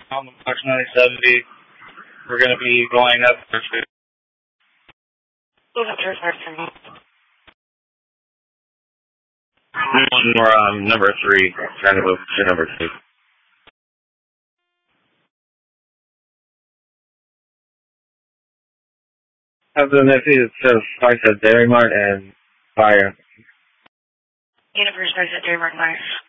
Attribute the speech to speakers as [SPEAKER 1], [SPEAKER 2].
[SPEAKER 1] approximately 70. We're going to be going up for food. We're on number 3, trying to move to number 2. Of the nephew, it says Spice at Dairy Mart and Fire.
[SPEAKER 2] Universe Spice at Dairy Mart, nice.